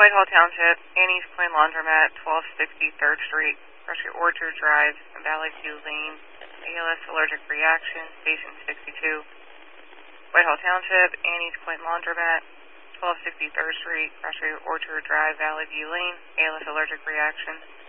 Whitehall Township, Annie's Point Laundromat, 1260 3rd Street, Russia Orchard Drive, Valley View Lane, ALS allergic reaction, Station 62. Whitehall Township, Annie's Point Laundromat, 1260 3rd Street, Russia Orchard Drive, Valley View Lane, ALS allergic reaction.